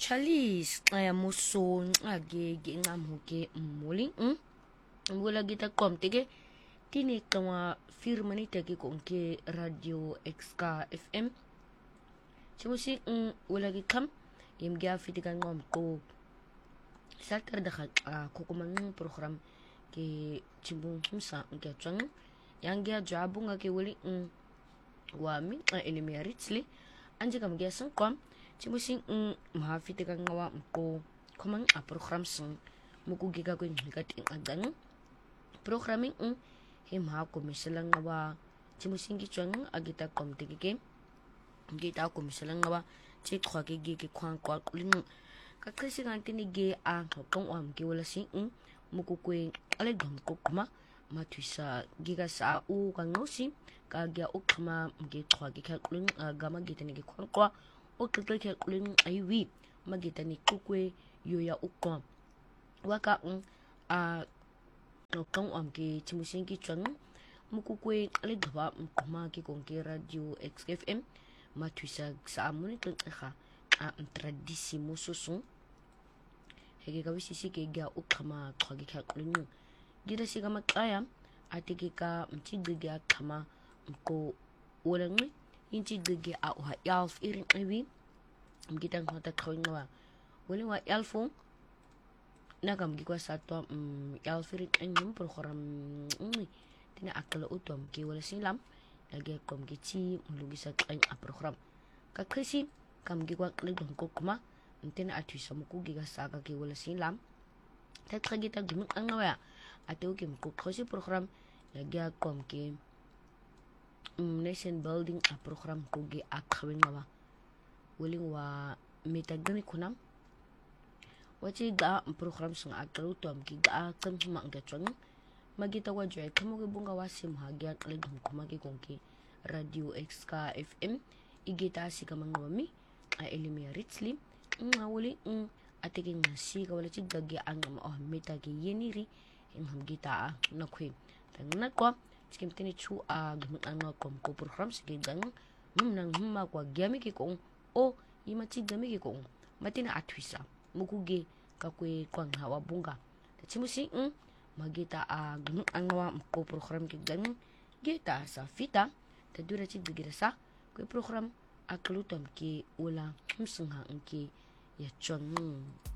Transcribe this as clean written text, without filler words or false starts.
Charles muso age ngam ke muling wala kita kom tege tini kama firma ni tege ko ke radio XK FM chimusi wala kam yim ga fitikan ngom ko satar da ko kuma program ke chimbung humsa ke chang yang ga jabu nga ke wali wa mi elimi ritsli anje kam ga san kom chimusi mahafitikan ngawa ko kuma program sun muku giga ko ngikat adan programming him ha ko misalang ngawa chimusi gi chang agita kom tege gita ko misalang ngawa che kwa ke gi kwang kwa kulin ka kasi ngantini ge a kong am ge wala sing muku ko ale dom ko kuma matuisa giga sa u kang nosi ka gya o kama ge kwa ge ka kulin gama gita ni ge kwang kwa o kete ke kulin aiwi magita ni kukwe yoya ukwa waka kong am ge chimusi gi chang muku ko ale daba kuma ke kong ke radio XFM matuisa sa amuni tong kha tradisi mususun hege ka wisisi ke ga ukama khagi kha kulinu gira siga makaya atike ka mchigiga kama ko wolangi inchigiga a wa yalf irin iwi mgitan khota khawinwa wali wa yalfu nakam gikwa satwa yalf irin anyum program tina akala utom ke wala silam lagi kom gichi mulungi sa a program ka krisi kam gikwa kledon ko kuma ntena atwisa muku giga saga ke wala silam ta tragita gimin angawa ateu ke muku khosi program lagi kom ke nation building a program ko ge akhawin ngawa wali wa metagani kunam wachi ga program sung akru tom ki ga kam ma ga chang magita wa joy kamo ge bunga wasim ha ga kledon kuma ke konki radio XK FM igita si kamang wami a elimi ritsli wali atike ngasi ka wala chigagi ang meta ge yeniri him gita na khwe tangna ko skim tini chu gmun ang kom ko program sige gang nang huma kwa gyami ke ko o ima chigami ke ko matina atwisa mukuge ka kwe kwang hawa bunga tachimusi magita gmun ang ko program ke gang gita sa fita tadura chiggira sa kwe program aklutam ke wala humsungha ke ya chong